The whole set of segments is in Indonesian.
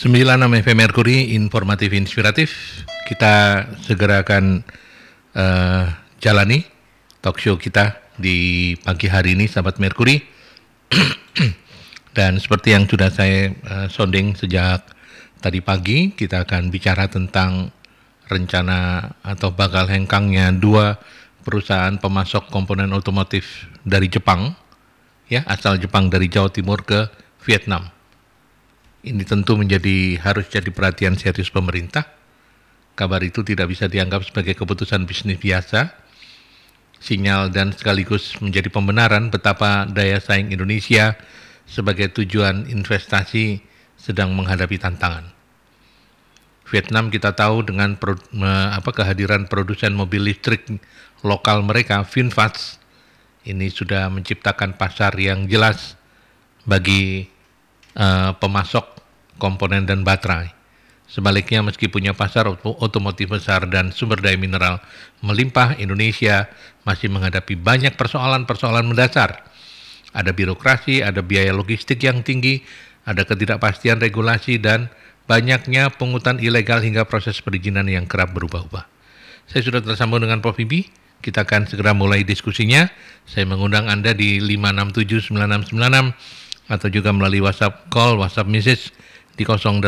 96 FM Mercury, informatif inspiratif. Kita segera akan jalani talk show kita di pagi hari ini, sahabat Mercury. Dan seperti yang sudah saya sounding sejak tadi pagi, kita akan bicara tentang rencana atau bakal hengkangnya dua perusahaan pemasok komponen otomotif dari Jepang, ya, asal Jepang dari Jawa Timur ke Vietnam. Ini tentu harus jadi perhatian serius pemerintah. Kabar itu tidak bisa dianggap sebagai keputusan bisnis biasa, sinyal dan sekaligus menjadi pembenaran betapa daya saing Indonesia sebagai tujuan investasi sedang menghadapi tantangan. Vietnam kita tahu dengan kehadiran produsen mobil listrik lokal mereka, VinFast, ini sudah menciptakan pasar yang jelas bagi pemasok komponen dan baterai. Sebaliknya, meski punya pasar otomotif besar dan sumber daya mineral melimpah, Indonesia masih menghadapi banyak persoalan-persoalan mendasar. Ada birokrasi, ada biaya logistik yang tinggi, ada ketidakpastian regulasi, dan banyaknya pungutan ilegal hingga proses perizinan yang kerap berubah-ubah. Saya sudah tersambung dengan Prof. Bibi. Kita akan segera mulai diskusinya. Saya mengundang Anda di 5679696 atau juga melalui WhatsApp call, WhatsApp message di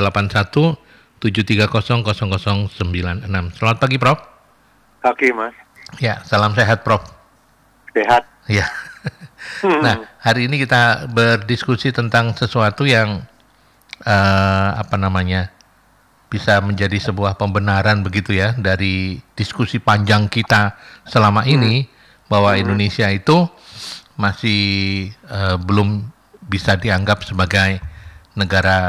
081-730-0096. Selamat pagi, Prof. Pagi, Mas. Ya, salam sehat, Prof. Sehat. Ya. Nah, hari ini kita berdiskusi tentang sesuatu yang bisa menjadi sebuah pembenaran begitu ya dari diskusi panjang kita selama ini bahwa Indonesia itu masih belum bisa dianggap sebagai negara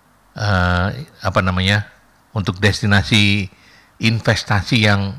untuk destinasi investasi yang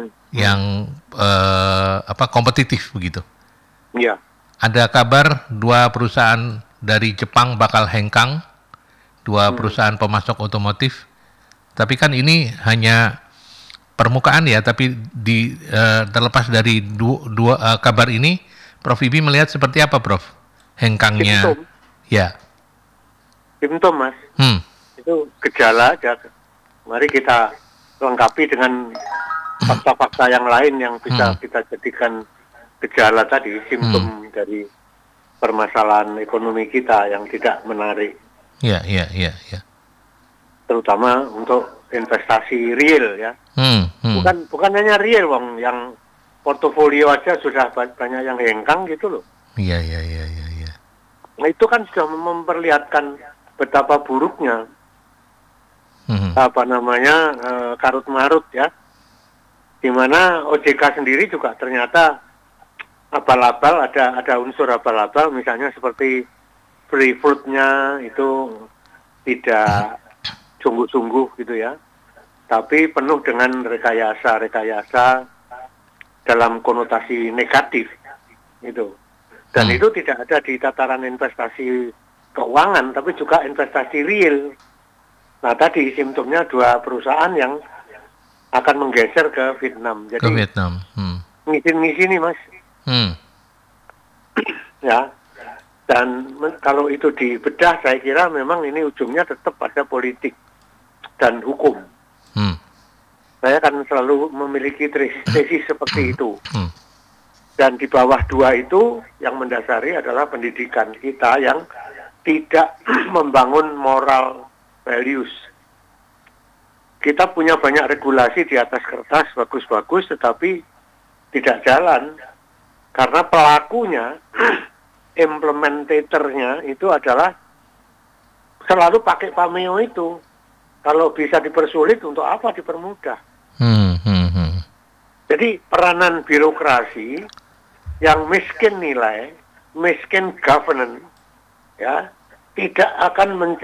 kompetitif begitu. Iya. Ada kabar dua perusahaan dari Jepang bakal hengkang, dua perusahaan pemasok otomotif. Tapi kan ini hanya permukaan ya, tapi terlepas dari dua kabar ini, Prof. Ibi melihat seperti apa, Prof? Hengkangnya, simptom. Ya. Simptom, Mas. Itu gejala aja. Mari kita lengkapi dengan fakta-fakta yang lain yang bisa kita jadikan gejala tadi, simptom dari permasalahan ekonomi kita yang tidak menarik. Ya. Terutama untuk investasi real ya. Bukan hanya real, Wong, yang portofolio aja sudah banyak yang hengkang gitu loh. Iya. Nah, itu kan sudah memperlihatkan betapa buruknya karut marut ya, di mana OJK sendiri juga ternyata abal-abal, ada unsur abal-abal, misalnya seperti free fruit-nya itu tidak sungguh-sungguh gitu ya, tapi penuh dengan rekayasa dalam konotasi negatif gitu. Dan itu tidak ada di tataran investasi keuangan, tapi juga investasi real. Nah, tadi simptomnya dua perusahaan yang akan menggeser ke Vietnam. Jadi ke Vietnam. Ngisi nih, Mas. Ya. Dan kalau itu dibedah, saya kira memang ini ujungnya tetap pada politik dan hukum. Saya akan selalu memiliki tesis seperti itu. Dan di bawah dua itu yang mendasari adalah pendidikan kita yang tidak membangun moral values. Kita punya banyak regulasi di atas kertas, bagus-bagus, tetapi tidak jalan. Karena pelakunya, implementatornya itu adalah selalu pakai pameo itu. Kalau bisa dipersulit, untuk apa dipermudah? Jadi peranan birokrasi yang miskin nilai, miskin governance, ya, tidak akan